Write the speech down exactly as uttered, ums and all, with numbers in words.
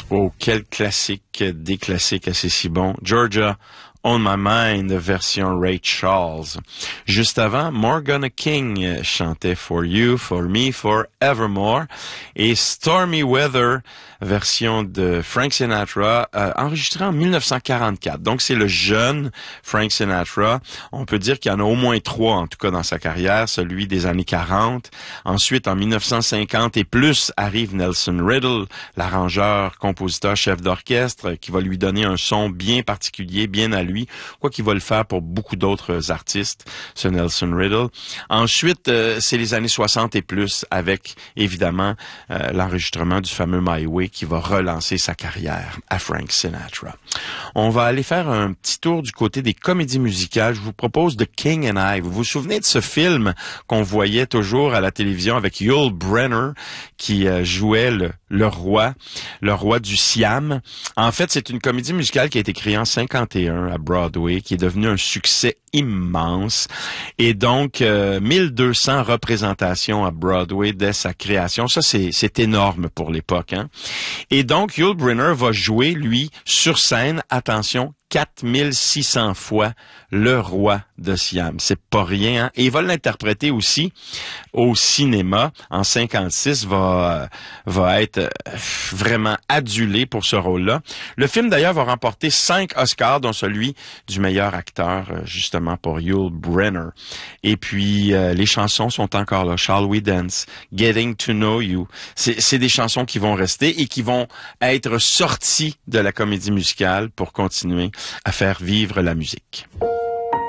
Oh, quel classique, des classiques assez si bons. Georgia On My Mind, version Ray Charles. Juste avant, Morgana King chantait For You, For Me, Forevermore. Et Stormy Weather, version de Frank Sinatra, euh, enregistrée en mille neuf cent quarante-quatre. Donc, c'est le jeune Frank Sinatra. On peut dire qu'il y en a au moins trois, en tout cas, dans sa carrière, celui des années quarante. Ensuite, en mille neuf cent cinquante et plus, arrive Nelson Riddle, l'arrangeur, compositeur, chef d'orchestre, qui va lui donner un son bien particulier, bien à lui, quoi qu'il va le faire pour beaucoup d'autres artistes, ce Nelson Riddle. Ensuite, euh, c'est les années soixante et plus, avec, évidemment, euh, l'enregistrement du fameux My Way qui va relancer sa carrière à Frank Sinatra. On va aller faire un petit tour du côté des comédies musicales. Je vous propose The King and I. Vous vous souvenez de ce film qu'on voyait toujours à la télévision avec Yul Brynner qui euh, jouait le, le roi, le roi du Siam. En fait, c'est une comédie musicale qui a été créée en cinquante et un à Broadway, qui est devenue un succès immense. Et donc, euh, mille deux cents représentations à Broadway dès sa création. Ça, c'est, c'est énorme pour l'époque, hein. Et donc, Yul Brynner va jouer, lui, sur scène, attention, quatre mille six cents fois le roi de Siam. C'est pas rien, hein? Et il va l'interpréter aussi au cinéma. En cinquante-six, va, va être vraiment adulé pour ce rôle-là. Le film, d'ailleurs, va remporter cinq Oscars, dont celui du meilleur acteur, justement, pour Yul Brynner. Et puis, euh, les chansons sont encore là. Shall We Dance? Getting to Know You. C'est, c'est des chansons qui vont rester et qui vont être sorties de la comédie musicale pour continuer à faire vivre la musique.